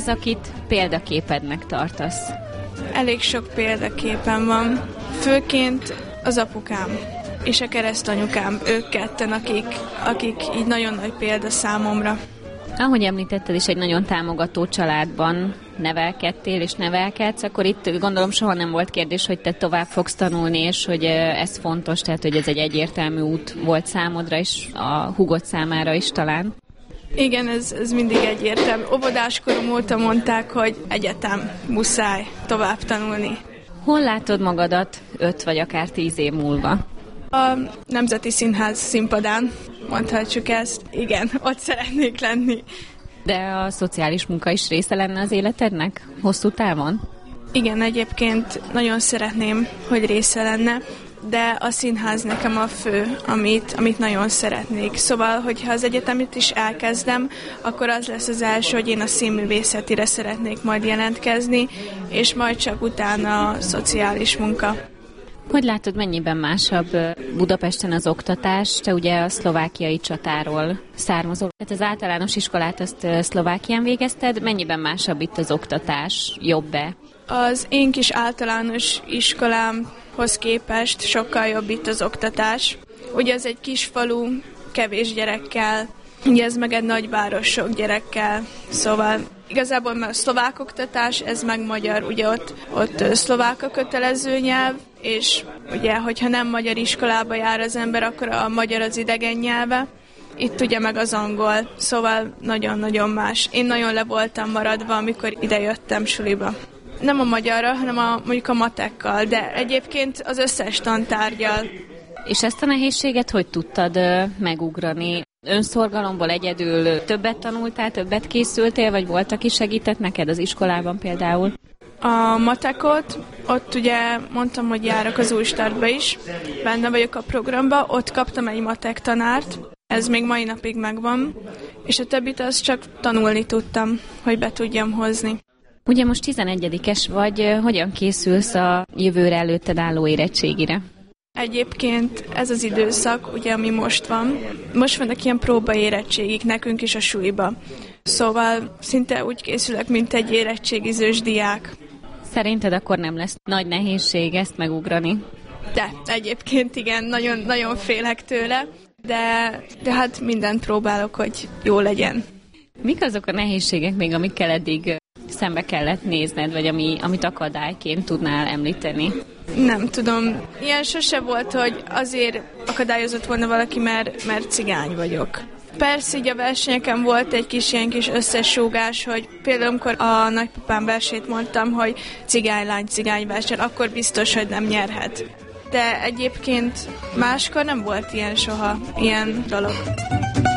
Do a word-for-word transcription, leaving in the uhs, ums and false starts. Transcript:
akit példaképednek tartasz? Elég sok példaképem van. Főként az apukám és a keresztanyukám, ők ketten, akik, akik így nagyon nagy példa számomra. Ahogy említetted is, egy nagyon támogató családban nevelkedtél és nevelkedsz, akkor itt gondolom soha nem volt kérdés, hogy te tovább fogsz tanulni, és hogy ez fontos, tehát hogy ez egy egyértelmű út volt számodra, és a húgod számára is talán. Igen, ez, ez mindig egyértelmű. Óvodáskorom óta mondták, hogy egyetem, muszáj tovább tanulni. Hol látod magadat öt vagy akár tíz év múlva? A Nemzeti Színház színpadán, mondhatjuk ezt. Igen, ott szeretnék lenni. De a szociális munka is része lenne az életednek? Hosszú távon? Igen, egyébként nagyon szeretném, hogy része lenne, de a színház nekem a fő, amit, amit nagyon szeretnék. Szóval, hogyha az egyetemet is elkezdem, akkor az lesz az első, hogy én a színművészetire szeretnék majd jelentkezni, és majd csak utána a szociális munka. Hogy látod, mennyiben másabb Budapesten az oktatás? Te ugye a szlovákiai csatáról származol. Tehát az általános iskolát azt Szlovákián végezted, mennyiben másabb itt az oktatás? Jobb-e? Az én kis általános iskolámhoz képest sokkal jobb itt az oktatás. Ugye ez egy kis falu, kevés gyerekkel, ugye ez meg egy nagyváros sok gyerekkel, szóval igazából már a szlovák oktatás, ez meg magyar, ugye ott, ott szlovák a kötelező nyelv, és ugye, hogyha nem magyar iskolába jár az ember, akkor a magyar az idegen nyelve. Itt ugye meg az angol, szóval nagyon-nagyon más. Én nagyon le voltam maradva, amikor idejöttem suliba. Nem a magyarra, hanem a, mondjuk a matekkal, de egyébként az összes tantárgyal. És ezt a nehézséget hogy tudtad ö, megugrani? Önszorgalomból egyedül többet tanultál, többet készültél, vagy volt, aki segített neked az iskolában például? A matekot, ott ugye mondtam, hogy járok az új startba is, benne vagyok a programba, ott kaptam egy matek tanárt, ez még mai napig megvan, és a többit azt csak tanulni tudtam, hogy be tudjam hozni. Ugye most tizenegyedikes vagy, hogyan készülsz a jövőre előtted álló érettségire? Egyébként ez az időszak, ugye, ami most van, most vannak ilyen próbaérettségik nekünk is a suliba. Szóval szinte úgy készülök, mint egy érettségizős diák. Szerinted akkor nem lesz nagy nehézség ezt megugrani? De egyébként igen, nagyon, nagyon félek tőle, de, de hát mindent próbálok, hogy jó legyen. Mik azok a nehézségek még, amikkel eddig szembe kellett nézned, vagy ami, amit akadályként tudnál említeni? Nem tudom. Ilyen sose volt, hogy azért akadályozott volna valaki, mert, mert cigány vagyok. Persze így a versenyeken volt egy kis ilyen kis összesúgás, hogy például amikor a nagypapám versét mondtam, hogy cigánylány, cigányverseny, akkor biztos, hogy nem nyerhet. De egyébként máskor nem volt ilyen soha, ilyen dolog.